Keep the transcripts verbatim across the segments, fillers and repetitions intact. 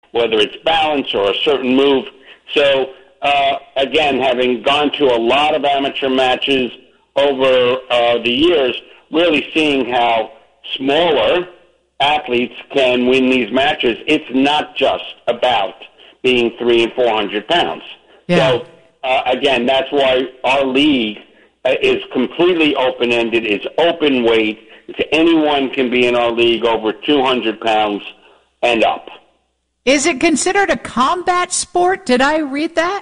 whether it's balance or a certain move. So, uh, again, having gone to a lot of amateur matches over uh, the years, really seeing how smaller athletes can win these matches, it's not just about being three and four hundred pounds. Yeah. So, uh, again, that's why our league uh, is completely open-ended. It's open weight. It's anyone can be in our league over two hundred pounds and up. Is it considered a combat sport? Did I read that?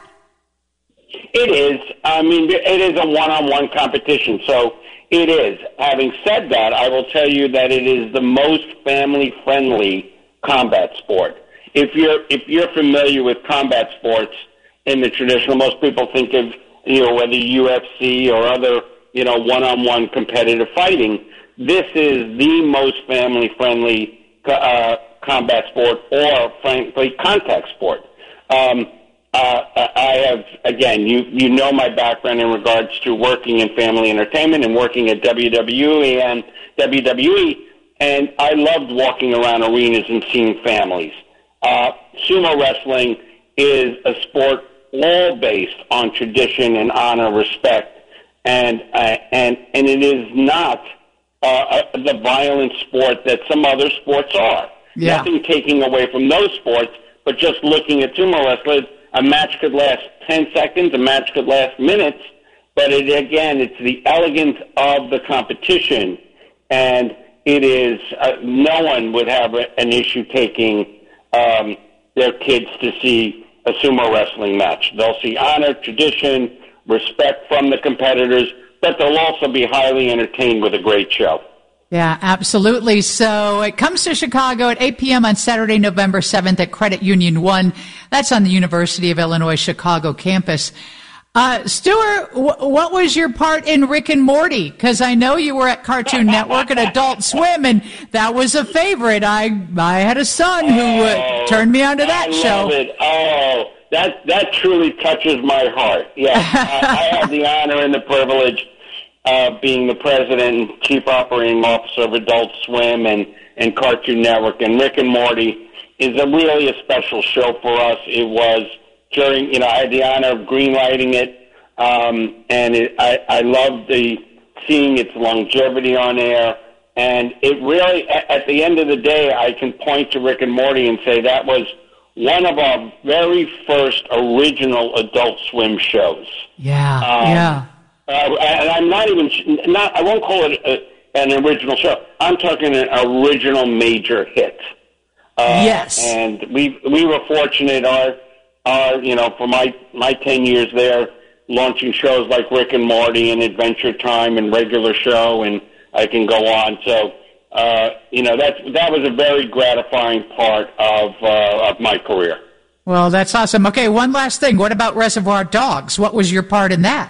It is. I mean, it is a one-on-one competition, so it is. Having said that, I will tell you that it is the most family-friendly combat sport. If you're if you're familiar with combat sports in the traditional, most people think of, you know, whether U F C or other, you know, one-on-one competitive fighting. This is the most family-friendly uh, combat sport, or frankly, contact sport. Um, uh, I have, again, you you know my background in regards to working in family entertainment and working at W W E and W W E, and I loved walking around arenas and seeing families. Uh, sumo wrestling is a sport all based on tradition and honor, respect, and uh, and and it is not uh, the violent sport that some other sports are. Yeah. Nothing taking away from those sports, but just looking at sumo wrestlers, a match could last ten seconds, a match could last minutes, but it, again, it's the elegance of the competition, and it is, uh, no one would have a, an issue taking um, their kids to see a sumo wrestling match. They'll see honor, tradition, respect from the competitors, but they'll also be highly entertained with a great show. Yeah, absolutely. So it comes to Chicago at eight p.m. on Saturday, November seventh at Credit Union one. That's on the University of Illinois Chicago campus. Uh, Stuart, w- what was your part in Rick and Morty? Because I know you were at Cartoon Network and Adult Swim, and that was a favorite. I I had a son who uh, oh, turned me onto that I show. Love it. Oh, that that truly touches my heart. Yeah, I, I had the honor and the privilege of being the president and chief operating officer of Adult Swim and, and Cartoon Network. And Rick and Morty is a really a special show for us. It was during, you know, I had the honor of greenlighting it, um, and it, I, I loved the seeing its longevity on air. And it really, at, at the end of the day, I can point to Rick and Morty and say that was one of our very first original Adult Swim shows. Yeah, um, yeah. Uh, and I'm not even, not, I won't call it a, an original show. I'm talking an original major hit. Uh, yes. And we we were fortunate, our, our, you know, for my, my ten years there, launching shows like Rick and Morty and Adventure Time and Regular Show, and I can go on. So, uh, you know, that, that was a very gratifying part of, uh, of my career. Well, that's awesome. Okay, one last thing. What about Reservoir Dogs? What was your part in that?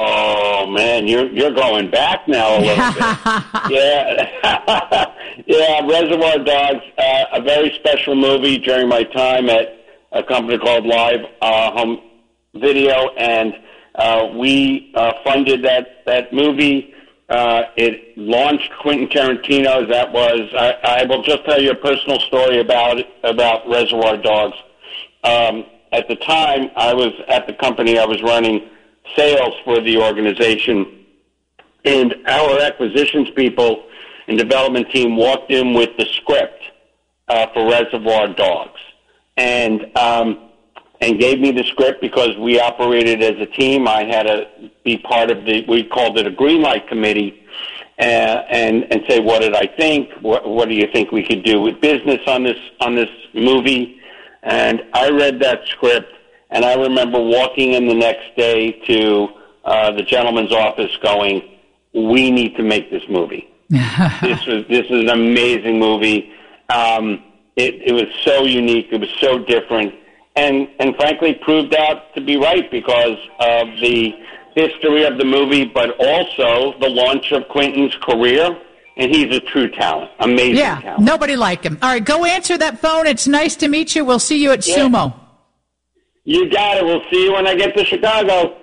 Oh man, you're you're going back now a little bit. Yeah, yeah. Reservoir Dogs, uh, a very special movie during my time at a company called Live uh, Home Video, and uh, we uh, funded that that movie. Uh, it launched Quentin Tarantino. That was. I, I will just tell you a personal story about it, about Reservoir Dogs. Um, at the time, I was at the company I was running sales for the organization, and our acquisitions people and development team walked in with the script uh, for Reservoir Dogs, and um, and gave me the script because we operated as a team. I had to be part of the, we called it a green light committee, uh, and and say, what did I think? What, what do you think we could do with business on this on this movie? And I read that script. And I remember walking in the next day to uh, the gentleman's office going, we need to make this movie. this was this is an amazing movie. Um, it, it was so unique. It was so different. And, and frankly, proved out to be right because of the history of the movie, but also the launch of Quentin's career. And he's a true talent. Amazing yeah, talent. Yeah, nobody like him. All right, go answer that phone. It's nice to meet you. We'll see you at yeah. Sumo. You got it. We'll see you when I get to Chicago.